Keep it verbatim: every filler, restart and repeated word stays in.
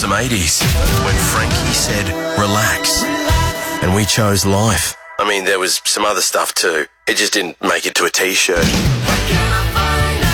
Awesome eighties, when Frankie said, relax. And we chose life. I mean, there was some other stuff too. It just didn't make it to a T-shirt.